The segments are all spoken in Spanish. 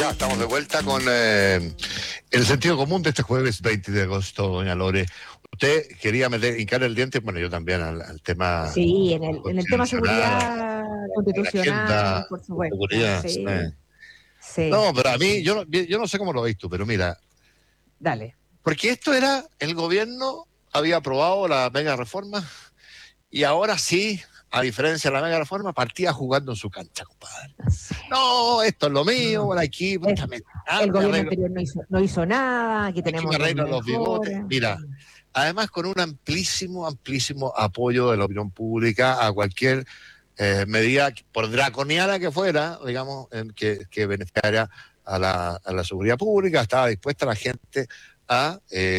Ya estamos de vuelta con el sentido común de este jueves 20 de agosto, doña Lore. Usted quería hincar el diente, bueno, yo también al tema Sí, en el tema seguridad la agenda constitucional, por de supuesto. seguridad. Sí, No, sí. pero a mí, yo no sé cómo lo ves tú, pero mira, Dale. porque esto era, el gobierno había aprobado la mega reforma y ahora sí, a diferencia de la mega reforma, partía jugando en su cancha, compadre. Sí. No, esto es lo mío, No. por aquí, El me gobierno arreglo, anterior no hizo nada, aquí aquí me tenemos los arreglo los bigotes. mejores. Mira, además con un amplísimo apoyo de la opinión pública a cualquier medida, por draconiana que fuera, digamos, que beneficiara a la seguridad pública. Estaba dispuesta la gente a,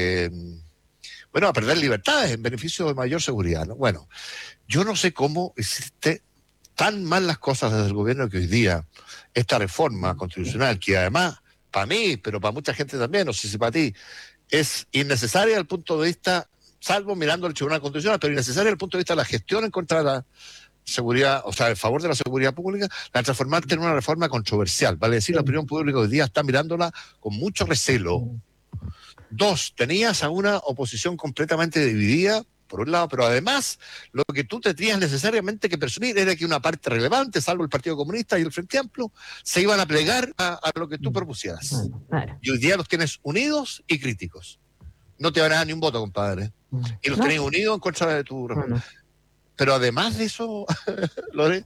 a perder libertades en beneficio de mayor seguridad, ¿no? Bueno, yo no sé cómo existe tan mal las cosas desde el gobierno que hoy día esta reforma constitucional, que además, para mí, pero para mucha gente también, no sé si para ti, es innecesaria desde el punto de vista, salvo mirando el Tribunal Constitucional, pero innecesaria desde el punto de vista de la gestión en contra de la seguridad, o sea, en favor de la seguridad pública, la transformaste en una reforma controversial. Vale decir, la opinión pública hoy día está mirándola con mucho recelo. Dos, tenías a una oposición completamente dividida, por un lado, pero además lo que tú te tenías necesariamente que presumir era que una parte relevante, salvo el Partido Comunista y el Frente Amplio, se iban a plegar a lo que tú propusieras. Claro. Y hoy día los tienes unidos y críticos. No te van a dar ni un voto, compadre. Y los tenés unidos en contra de tu reforma. Pero además de eso, Lore,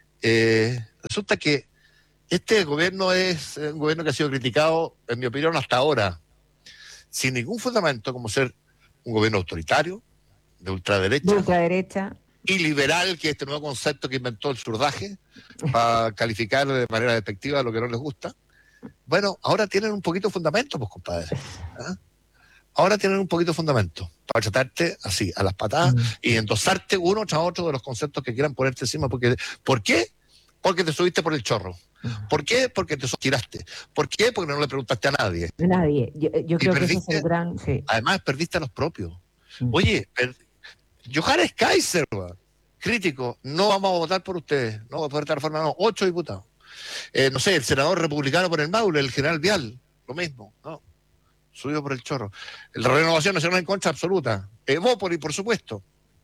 resulta que este gobierno es un gobierno que ha sido criticado, en mi opinión, hasta ahora, sin ningún fundamento, como ser un gobierno autoritario, de ultraderecha, y liberal, que es este nuevo concepto que inventó el surdaje, para calificar de manera despectiva lo que no les gusta. Bueno, ahora tienen un poquito de fundamento, pues, compadre. Ahora tienen un poquito de fundamento para tratarte así, a las patadas, y endosarte uno tras otro de los conceptos que quieran ponerte encima. ¿Por qué? Porque te subiste por el chorro. ¿Por qué? Porque te tiraste. ¿Por qué? Porque no le preguntaste a nadie. Nadie. Yo creo que ese es el gran... Sí. Además, perdiste a los propios. Oye, Johannes Kaiser, crítico, no vamos a votar por ustedes, no vamos a poder reforma, no, 8 diputados. No sé, el senador republicano por el Maule, el general Vial, lo mismo, ¿no? Subido por el chorro. La Renovación Nacional en contra absoluta. Evópoli, por supuesto.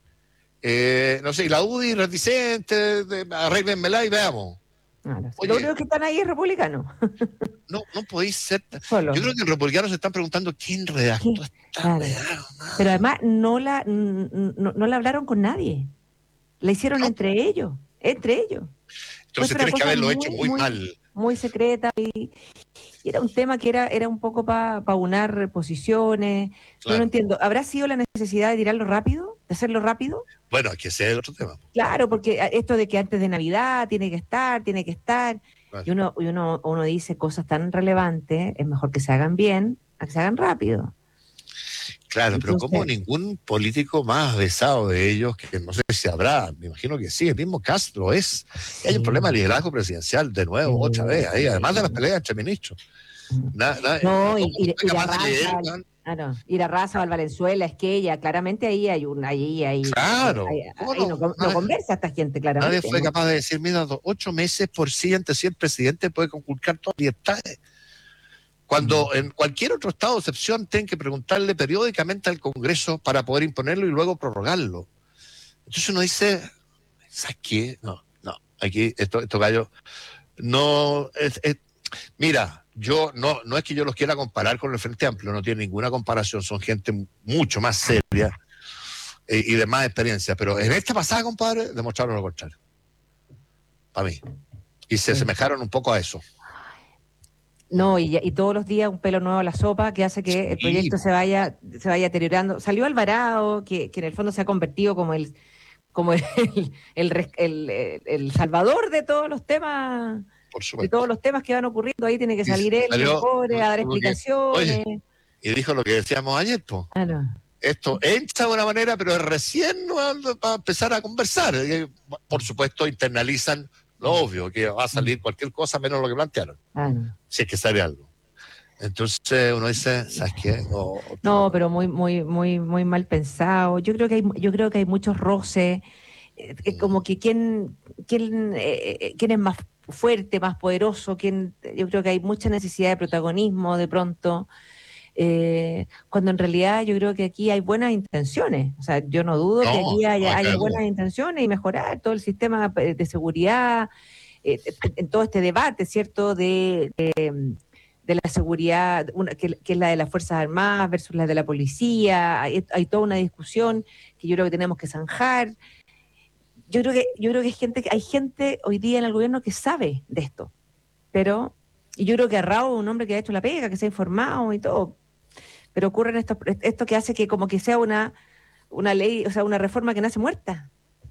No sé, y la UDI reticente, arréglenmela y veamos. Oye, lo único que están ahí es republicanos. No podéis ser. Solo. Yo creo que los republicanos se están preguntando quién redactó esta redacción. Pero además no la hablaron con nadie. La hicieron entre ellos. Entonces tienes que haberlo hecho muy mal. Muy secreta y era un tema que era un poco para unar posiciones. Claro. Yo no entiendo. ¿Habrá sido la necesidad de tirarlo rápido? ¿De hacerlo rápido? Bueno, hay que ser otro tema. Claro, porque esto de que antes de Navidad tiene que estar. Claro. Y uno dice cosas tan relevantes, es mejor que se hagan bien a que se hagan rápido. Claro, pero como ningún político más besado de ellos, que no sé si habrá, me imagino que sí, el mismo Castro es. Sí. Hay un problema de liderazgo presidencial, de nuevo, otra vez, ahí, además de las peleas entre ministros. Ir a Raza, al Valenzuela, es que ella, claramente ahí hay claro. Ahí no conversa esta gente, claramente. Nadie fue capaz de decir, mira, 8 meses por sí, antes si el presidente puede conculcar todas las libertades. Cuando en cualquier otro estado de excepción tienen que preguntarle periódicamente al Congreso para poder imponerlo y luego prorrogarlo. Entonces uno dice, ¿sabes qué? No, aquí estos gallos no... mira, yo no es que yo los quiera comparar con el Frente Amplio, no tiene ninguna comparación, son gente mucho más seria y de más experiencia, pero en esta pasada, compadre, demostraron lo contrario. Para mí. Y se asemejaron un poco a eso. No, y todos los días un pelo nuevo a la sopa que hace que el proyecto se vaya deteriorando. Salió Alvarado, que en el fondo se ha convertido como el salvador de todos los temas, de todos los temas que van ocurriendo. Ahí tiene que salir él, el pobre, a dar explicaciones. Y dijo lo que decíamos ayer, pues. Esto entra de una manera, pero recién para empezar a conversar. Por supuesto, internalizan lo obvio, que va a salir cualquier cosa menos lo que plantearon. Si es que sale algo. Entonces uno dice, ¿sabes qué? No, pero muy mal pensado. Yo creo que hay muchos roces. Como que quién es más fuerte, más poderoso, yo creo que hay mucha necesidad de protagonismo de pronto, cuando en realidad yo creo que aquí hay buenas intenciones. O sea, yo no dudo que No, aquí no hay haya duda. buenas intenciones y mejorar todo el sistema de seguridad, en todo este debate, ¿cierto?, de la seguridad, que es la de las Fuerzas Armadas versus la de la policía. Hay toda una discusión que yo creo que tenemos que zanjar. Yo creo que hay gente hoy día en el gobierno que sabe de esto, pero y yo creo que Arrao es un hombre que ha hecho la pega, que se ha informado y todo, pero ocurre esto que hace que como que sea una ley, o sea, una reforma que nace muerta.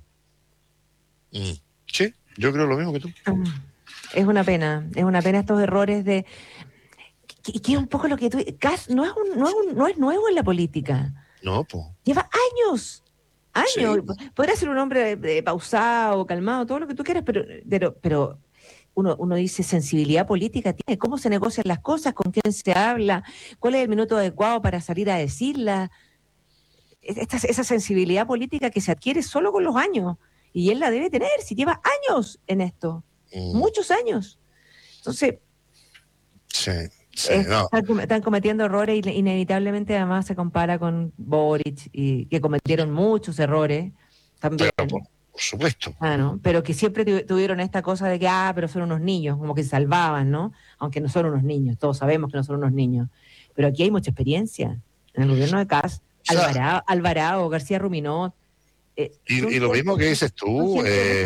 Sí, yo creo lo mismo que tú. Es una pena estos errores que es un poco lo que tú... Kast no es nuevo en la política. No, pues. Lleva años. Sí. Podrá ser un hombre pausado, calmado, todo lo que tú quieras, pero uno dice sensibilidad política tiene, cómo se negocian las cosas, con quién se habla, cuál es el minuto adecuado para salir a decirla. Esa sensibilidad política que se adquiere solo con los años. Y él la debe tener, si lleva años en esto. Muchos años. Entonces, sí, no. están cometiendo errores y inevitablemente además se compara con Boric, y que cometieron muchos errores también. Pero por supuesto. ¿No? Pero que siempre tuvieron esta cosa de que, pero son unos niños, como que se salvaban, ¿no? Aunque no son unos niños, todos sabemos que no son unos niños. Pero aquí hay mucha experiencia. En el gobierno de Kast, O sea, Alvarado, García Ruminot. y lo mismo que dices tú,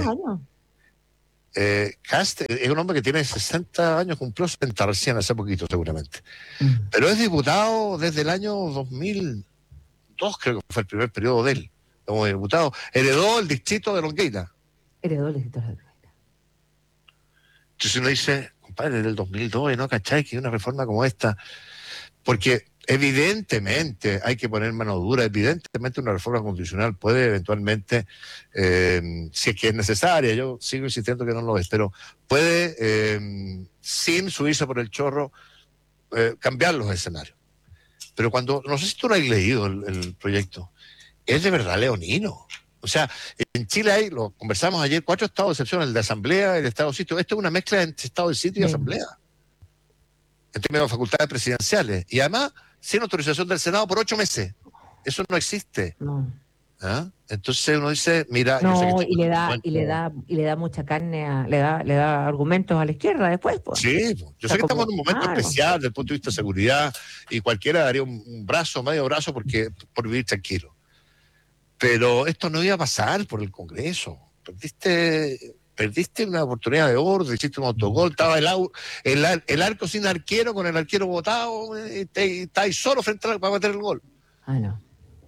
Kast es un hombre que tiene 60 años, cumplió 70 recién hace poquito seguramente. Pero es diputado desde el año 2002, creo que fue el primer periodo de él como diputado. Heredó el distrito de Longueira. Heredó el distrito de Longueira. Entonces uno dice, compadre, del 2002, ¿no? ¿Cachai? Que una reforma como esta, porque evidentemente hay que poner mano dura, evidentemente una reforma constitucional puede eventualmente, si es que es necesaria, yo sigo insistiendo que no lo es, pero puede, sin subirse por el chorro, cambiar los escenarios. Pero cuando, no sé si tú lo has leído el proyecto, es de verdad leonino. O sea, en Chile hay, lo conversamos ayer, 4 estados de excepción, el de asamblea, el estado de sitio. Esto es una mezcla entre estado de sitio y asamblea, en términos de facultades presidenciales. Y además, sin autorización del Senado por 8 meses. Eso no existe. No. ¿Ah? Entonces uno dice, mira, no, yo sé que y le da mucha carne, le da argumentos a la izquierda después, pues. Sí, yo sé que estamos en un momento especial desde el punto de vista de seguridad y cualquiera daría un brazo, medio brazo por vivir tranquilo. Pero esto no iba a pasar por el Congreso. Perdiste una oportunidad de oro, hiciste un autogol, estaba el arco sin arquero, con el arquero botado, y estáis solo frente para meter el gol. No.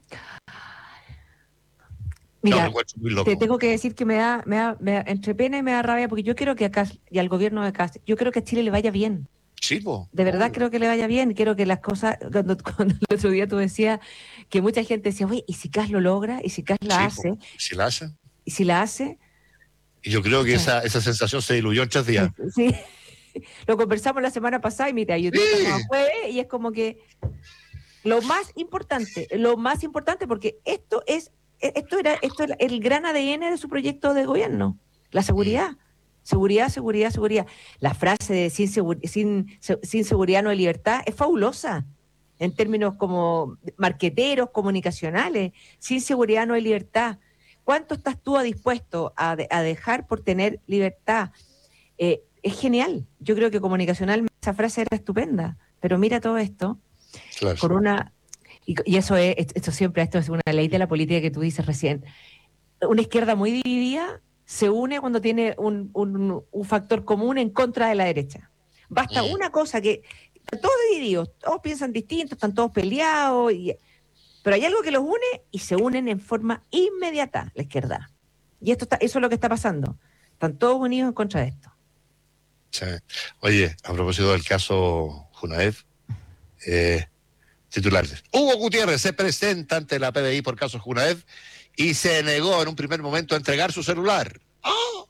Mira, te tengo que decir que me da entre pena y me da rabia, porque yo quiero que acá, y al gobierno de acá, yo quiero que a Chile le vaya bien. Sí, po. De verdad creo que le vaya bien, quiero que las cosas, cuando el otro día tú decías que mucha gente decía, oye, ¿y si Kast lo logra? ¿Y si Kast la hace? Po. ¿Si la hace? ¿Y si la hace? Y yo creo que esa sensación se diluyó en 3 días. Sí, lo conversamos la semana pasada y mira, yo jueves y es como que lo más importante, porque esto era el gran ADN de su proyecto de gobierno, la seguridad. Seguridad, seguridad, seguridad. La frase de sin seguridad no hay libertad es fabulosa en términos como marqueteros, comunicacionales. Sin seguridad no hay libertad. ¿Cuánto estás tú dispuesto a dejar por tener libertad? Es genial. Yo creo que comunicacionalmente esa frase era estupenda. Pero mira todo esto, claro, con una... Y esto es una ley de la política que tú dices recién. Una izquierda muy dividida se une cuando tiene un factor común en contra de la derecha. Basta una cosa que están todos divididos, todos piensan distinto, están todos peleados, pero hay algo que los une y se unen en forma inmediata, la izquierda. Y eso es lo que está pasando. Están todos unidos en contra de esto. Sí. Oye, a propósito del caso Junaed, titulares. Hugo Gutiérrez se presenta ante la PDI por caso Junaed y se negó en un primer momento a entregar su celular. ¡Oh!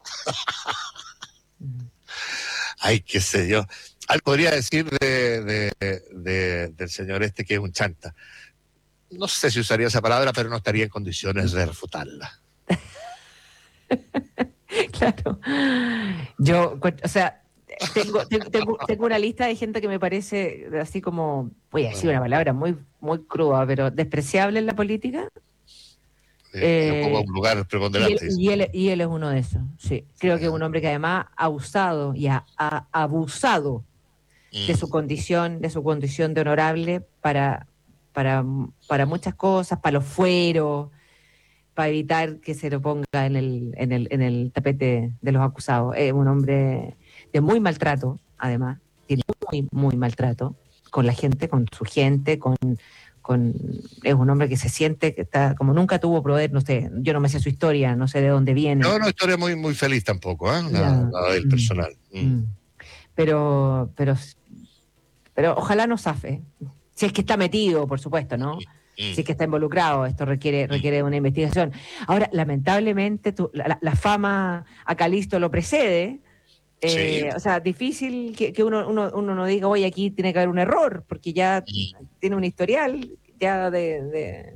Ay, qué sé yo. Algo podría decir del señor este que es un chanta. No sé si usaría esa palabra, pero no estaría en condiciones de refutarla. Claro. O sea, tengo una lista de gente que me parece así como, voy a decir una palabra muy, muy cruda, pero despreciable en la política. Ocupa un lugar preponderante. Y él es uno de esos, sí. Creo que es un hombre que además ha usado y ha abusado de su condición de honorable para muchas cosas, para los fueros, para evitar que se lo ponga en el tapete de los acusados. Es un hombre de muy maltrato, además, tiene muy, muy maltrato con la gente, con su gente, es un hombre que se siente que está, como nunca tuvo poder, no sé, yo no me sé su historia, no sé de dónde viene. No, historia muy, muy feliz tampoco, la del personal. Pero ojalá no zafe. Si es que está metido, por supuesto, ¿no? Si es que está involucrado, esto requiere una investigación. Ahora, lamentablemente, la fama a Calixto lo precede. O sea, difícil que uno no diga, oye, aquí tiene que haber un error, porque ya tiene un historial ya de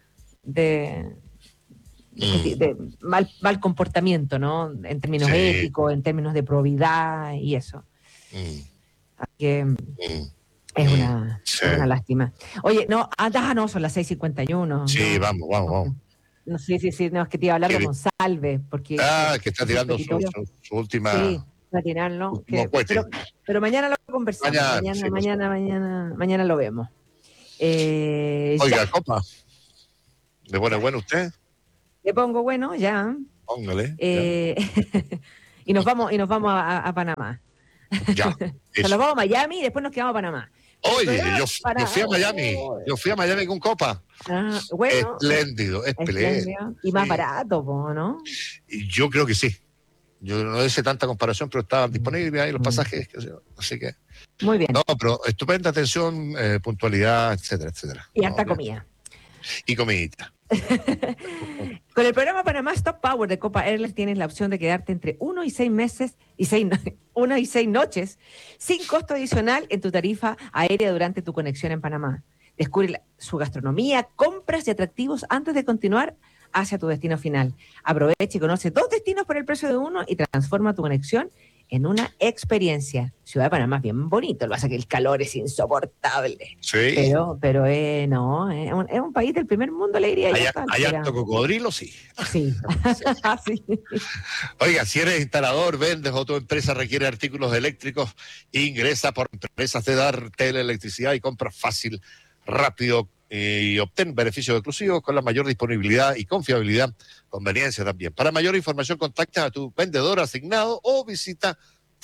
mal comportamiento, ¿no? En términos éticos, en términos de probidad y eso. Así que es una lástima. Oye, no, son las 6:51. Sí, ¿no? vamos. No, sí, no, es que te iba a hablar de Monsalve, porque... que está tirando su última... Sí, va a tirar, ¿no? Pero mañana lo conversamos, mañana lo vemos. Oiga, copa. ¿Le pone bueno usted? Le pongo bueno, ya. Póngale. Y nos vamos a Panamá. Ya. O sea, nos vamos a Miami y después nos quedamos a Panamá. Oye, yo fui a Miami. Yo fui a Miami con copa. Bueno. Espléndido. Y más barato, ¿no? Y yo creo que sí. Yo no hice tanta comparación, pero estaban disponibles ahí los pasajes. Así que. Muy bien. No, pero estupenda atención, puntualidad, etcétera. Y harta comida. Y comidita. Con el programa Panamá Stop Power de Copa Airlines tienes la opción de quedarte entre 1 y 6 meses y 6 noches sin costo adicional en tu tarifa aérea durante tu conexión en Panamá. Descubre su gastronomía, compras y atractivos antes de continuar hacia tu destino final. Aprovecha y conoce 2 destinos por el precio de uno y transforma tu conexión en una experiencia. Ciudad de Panamá es bien bonito, lo que pasa es que el calor es insoportable. Sí. Pero no, es un país del primer mundo, le diría. Hay harto cocodrilo, sí. Sí. Sí. Oiga, si eres instalador, vendes o tu empresa requiere artículos eléctricos, ingresa por Empresas de Dartel Electricidad y compra fácil, rápido y obtén beneficios exclusivos con la mayor disponibilidad y confiabilidad, conveniencia también. Para mayor información, contacta a tu vendedor asignado o visita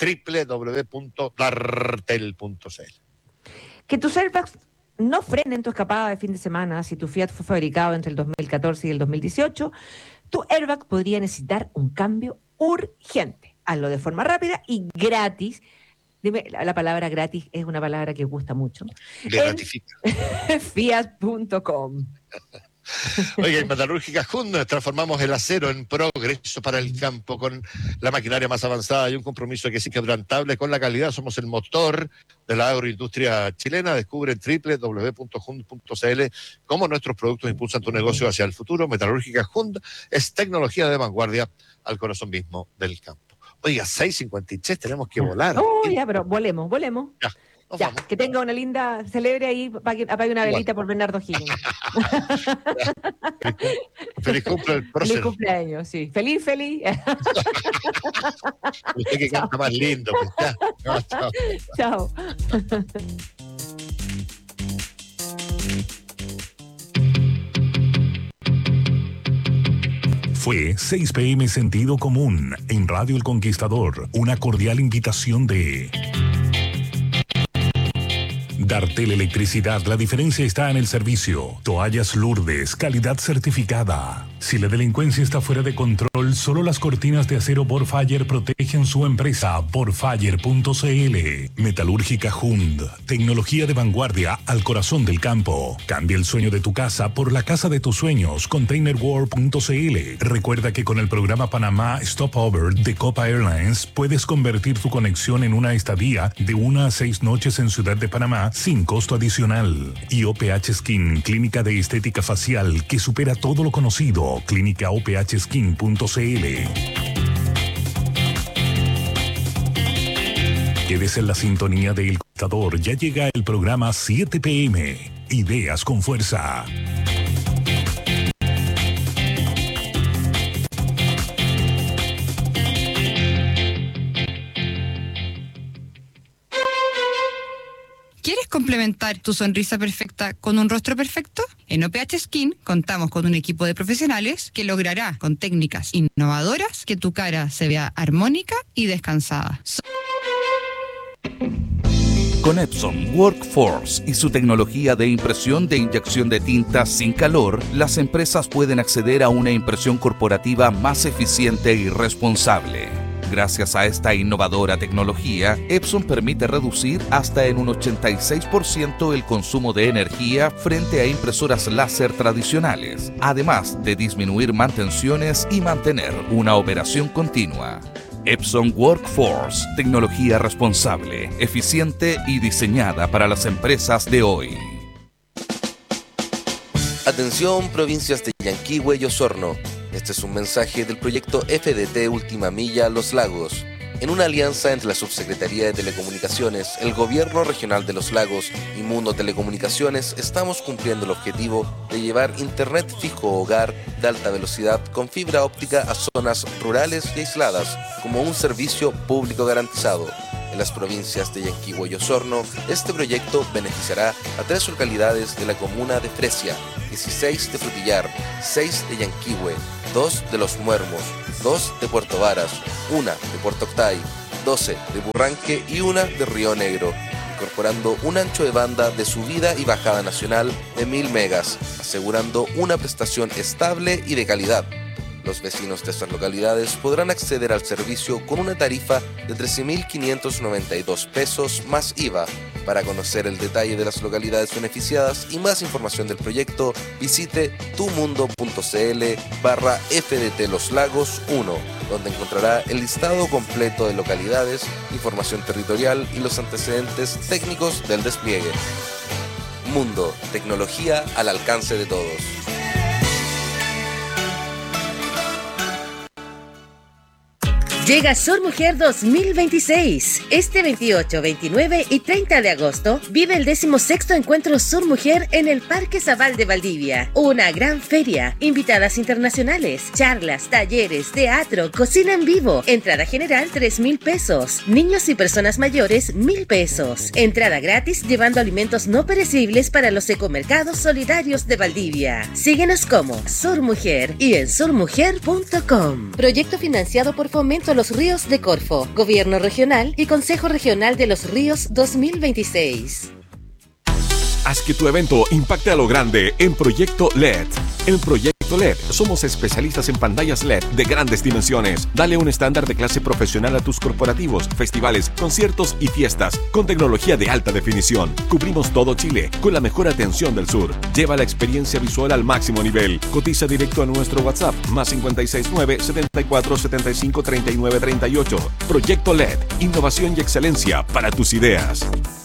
www.dartel.cl. Que tus airbags no frenen tu escapada de fin de semana. Si tu Fiat fue fabricado entre el 2014 y el 2018, tu airbag podría necesitar un cambio urgente. Hazlo de forma rápida y gratis. Dime, la palabra gratis es una palabra que gusta mucho. Le gratifica. Fiat.com. Oye, en Metalúrgica Hund transformamos el acero en progreso para el campo con la maquinaria más avanzada y un compromiso que sí quebrantable con la calidad. Somos el motor de la agroindustria chilena. Descubre en www.hund.cl cómo nuestros productos impulsan tu negocio hacia el futuro. Metalúrgica Hund es tecnología de vanguardia al corazón mismo del campo. Oiga, 6:53, tenemos que volar. Ya, pero volemos. Ya, que tenga una linda, celebre ahí, apague una velita por Bernardo Higgins. Feliz cumpleaños. Feliz cumpleaños, sí. Feliz. Usted que canta más lindo. Pues, chao. Fue 6 p.m. Sentido Común en Radio El Conquistador. Una cordial invitación de Dartel Electricidad. La diferencia está en el servicio. Toallas Lourdes, calidad certificada. Si la delincuencia está fuera de control, solo las cortinas de acero Borfire protegen su empresa. Borfire.cl. Metalúrgica Hund. Tecnología de vanguardia al corazón del campo. Cambia el sueño de tu casa por la casa de tus sueños. ContainerWorld.cl. Recuerda que con el programa Panamá Stopover de Copa Airlines puedes convertir tu conexión en una estadía de 1 a 6 noches en Ciudad de Panamá sin costo adicional. Y OPH Skin, clínica de estética facial que supera todo lo conocido. ClínicaOPHSkin.cl. quedes en la sintonía de El Conquistador. Ya llega el programa 7 PM. Ideas con fuerza. ¿Quieres complementar tu sonrisa perfecta con un rostro perfecto? En OPH Skin contamos con un equipo de profesionales que logrará con técnicas innovadoras que tu cara se vea armónica y descansada. Con Epson Workforce y su tecnología de impresión de inyección de tinta sin calor, las empresas pueden acceder a una impresión corporativa más eficiente y responsable. Gracias a esta innovadora tecnología, Epson permite reducir hasta en un 86% el consumo de energía frente a impresoras láser tradicionales, además de disminuir mantenciones y mantener una operación continua. Epson Workforce, tecnología responsable, eficiente y diseñada para las empresas de hoy. Atención, provincias de Yanquihue y Osorno. Este es un mensaje del proyecto FDT Última Milla Los Lagos. En una alianza entre la Subsecretaría de Telecomunicaciones, el Gobierno Regional de Los Lagos y Mundo Telecomunicaciones, estamos cumpliendo el objetivo de llevar Internet fijo hogar de alta velocidad con fibra óptica a zonas rurales y aisladas como un servicio público garantizado. En las provincias de Yanquihue y Osorno, este proyecto beneficiará a 3 localidades de la comuna de Fresia, 16 de Frutillar, 6 de Yanquihue, 2 de Los Muermos, 2 de Puerto Varas, 1 de Puerto Octay, 12 de Burranque y 1 de Río Negro, incorporando un ancho de banda de subida y bajada nacional de 1000 megas, asegurando una prestación estable y de calidad. Los vecinos de estas localidades podrán acceder al servicio con una tarifa de 13.592 pesos más IVA. Para conocer el detalle de las localidades beneficiadas y más información del proyecto, visite tumundo.cl/FDT Los Lagos 1, donde encontrará el listado completo de localidades, información territorial y los antecedentes técnicos del despliegue. Mundo, tecnología al alcance de todos. Llega Sur Mujer 2026. Este 28, 29 y 30 de agosto vive el 16º Encuentro Sur Mujer en el Parque Zabal de Valdivia. Una gran feria, invitadas internacionales, charlas, talleres, teatro, cocina en vivo. Entrada general 3.000 pesos. Niños y personas mayores 1.000 pesos. Entrada gratis llevando alimentos no perecibles para los ecomercados solidarios de Valdivia. Síguenos como Sur Mujer y en surmujer.com. Proyecto financiado por Fomento Los Ríos de Corfo, Gobierno Regional y Consejo Regional de los Ríos 2026. Haz que tu evento impacte a lo grande en Proyecto LED. En Proyecto LED somos especialistas en pantallas LED de grandes dimensiones. Dale un estándar de clase profesional a tus corporativos, festivales, conciertos y fiestas con tecnología de alta definición. Cubrimos todo Chile con la mejor atención del sur. Lleva la experiencia visual al máximo nivel. Cotiza directo a nuestro WhatsApp +569 74 75 39 38. Proyecto LED, innovación y excelencia para tus ideas.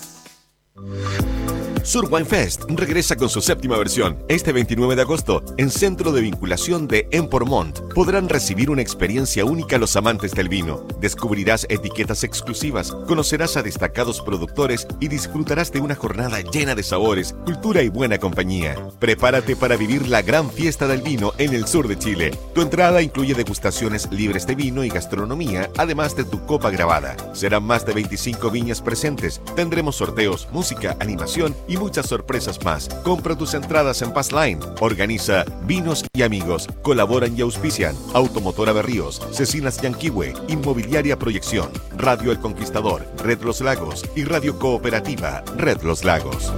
Sur Wine Fest regresa con su 7ª versión. Este 29 de agosto, en Centro de Vinculación de Empormont, podrán recibir una experiencia única los amantes del vino. Descubrirás etiquetas exclusivas, conocerás a destacados productores y disfrutarás de una jornada llena de sabores, cultura y buena compañía. Prepárate para vivir la gran fiesta del vino en el sur de Chile. Tu entrada incluye degustaciones libres de vino y gastronomía, además de tu copa grabada. Serán más de 25 viñas presentes. Tendremos sorteos, música, animación y muchas sorpresas más. Compra tus entradas en Passline. Organiza Vinos y Amigos. Colaboran y auspician Automotora Berríos, Cecinas Yanquihue, Inmobiliaria Proyección, Radio El Conquistador, Red Los Lagos y Radio Cooperativa Red Los Lagos.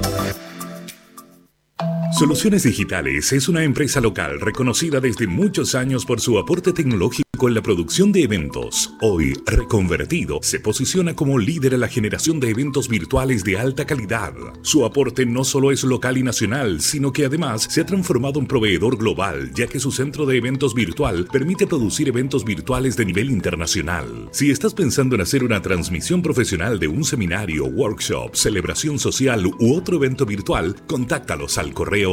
Soluciones Digitales es una empresa local reconocida desde muchos años por su aporte tecnológico en la producción de eventos. Hoy, reconvertido, se posiciona como líder en la generación de eventos virtuales de alta calidad. Su aporte no solo es local y nacional, sino que además se ha transformado en proveedor global, ya que su centro de eventos virtual permite producir eventos virtuales de nivel internacional. Si estás pensando en hacer una transmisión profesional de un seminario, workshop, celebración social u otro evento virtual, contáctalos al correo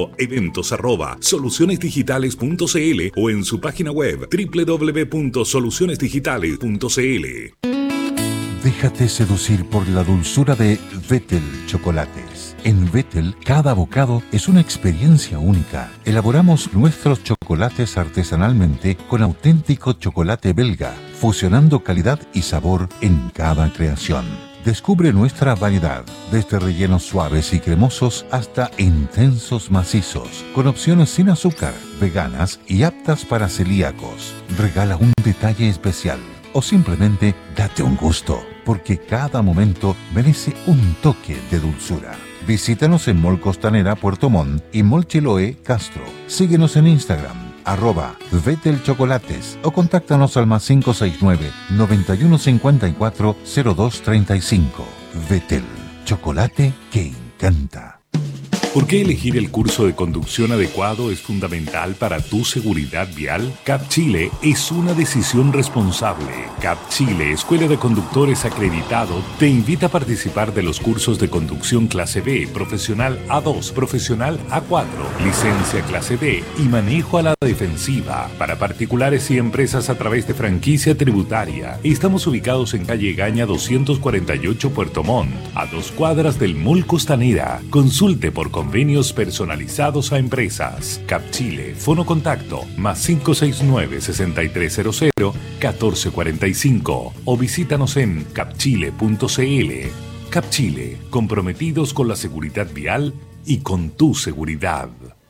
eventos@solucionesdigitales.cl o en su página web www.solucionesdigitales.cl. Déjate seducir por la dulzura de Vettel Chocolates. En Vettel, cada bocado es una experiencia única. Elaboramos nuestros chocolates artesanalmente con auténtico chocolate belga, fusionando calidad y sabor en cada creación. Descubre nuestra variedad, desde rellenos suaves y cremosos hasta intensos macizos, con opciones sin azúcar, veganas y aptas para celíacos. Regala un detalle especial o simplemente date un gusto, porque cada momento merece un toque de dulzura. Visítanos en Mall Costanera Puerto Montt y Mall Chiloé Castro. Síguenos en Instagram, @Vettel Chocolates, o contáctanos al +569 9154 0235. Vettel, chocolate que encanta. ¿Por qué elegir el curso de conducción adecuado es fundamental para tu seguridad vial? CAP Chile es una decisión responsable. CAP Chile, Escuela de Conductores Acreditado, te invita a participar de los cursos de conducción clase B, profesional A2, profesional A4, licencia clase D y manejo a la defensiva para particulares y empresas a través de franquicia tributaria. Estamos ubicados en calle Gaña 248 Puerto Montt, a 2 cuadras del Mall Costanera. Consulte por convenios personalizados a empresas. CAP Chile, fono contacto +569 6300 1445 o visítanos en capchile.cl. CAP Chile, comprometidos con la seguridad vial y con tu seguridad.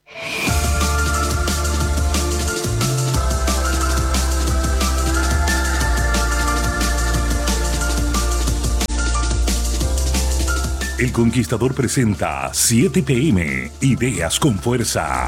El Conquistador presenta 7 PM, Ideas con Fuerza.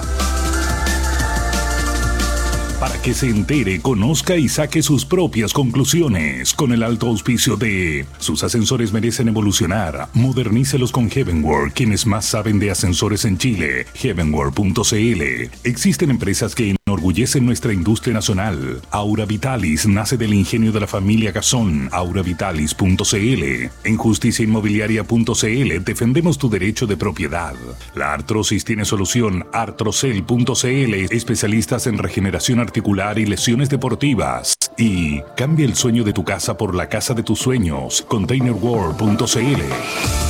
Para que se entere, conozca y saque sus propias conclusiones, con el alto auspicio de sus ascensores merecen evolucionar. Modernícelos con Heavenworld, quienes más saben de ascensores en Chile. Heavenworld.cl. Existen empresas que enorgullecen nuestra industria nacional. Aura Vitalis nace del ingenio de la familia Gazón. auravitalis.cl. En justiciainmobiliaria.cl defendemos tu derecho de propiedad. La artrosis tiene solución. Artrocel.cl. Especialistas en regeneración articular y lesiones deportivas. Y cambia el sueño de tu casa por la casa de tus sueños. Containerworld.cl.